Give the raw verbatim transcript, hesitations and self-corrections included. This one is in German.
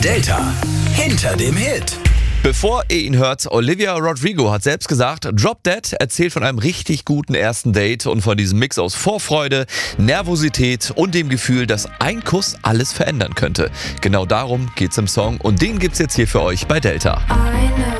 Delta hinter dem Hit. Bevor ihr ihn hört, Olivia Rodrigo hat selbst gesagt, Drop Dead erzählt von einem richtig guten ersten Date und von diesem Mix aus Vorfreude, Nervosität und dem Gefühl, dass ein Kuss alles verändern könnte. Genau darum geht's im Song und den gibt's jetzt hier für euch bei Delta.